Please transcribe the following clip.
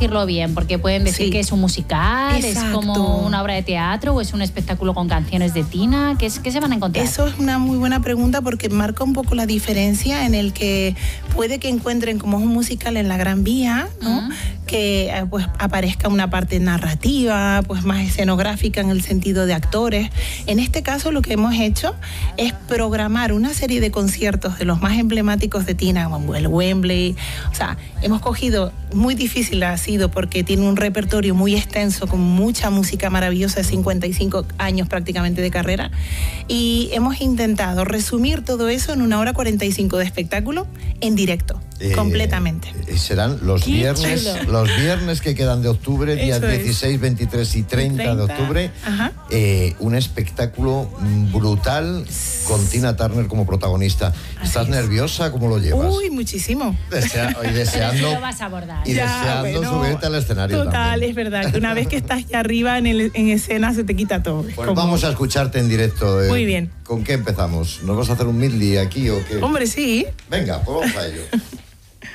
decirlo bien, porque pueden decir que es un musical, es como una obra de teatro o es un espectáculo con canciones de Tina. ¿Qué se van a encontrar? Eso es una muy buena pregunta porque marca un poco la diferencia en el que puede que encuentren como es un musical en la Gran Vía, ¿no? Que pues aparezca una parte narrativa, pues más escenográfica en el sentido de actores. En este caso lo que hemos hecho es programar una serie de conciertos de los más emblemáticos de Tina, como el Wembley. O sea, hemos cogido, muy difícil ha sido porque tiene un repertorio muy extenso con mucha música maravillosa de 55 años prácticamente de carrera, y hemos intentado resumir todo eso en 1 hora 45 de espectáculo en directo, completamente. Serán los viernes que quedan de octubre, días 16, 23 y 30 de octubre. Un espectáculo brutal con Tina Turner como protagonista. ¿Estás nerviosa? ¿Cómo lo llevas? Uy, muchísimo. Deseando, lo vas a abordar. Y deseando subirte al escenario. Total, también. es verdad. Que una vez que estás ya arriba en escena se te quita todo. Pues vamos a escucharte en directo. Muy bien. ¿Con qué empezamos? ¿Nos vas a hacer un medley aquí o qué? Hombre, sí. Venga, pues vamos a ello.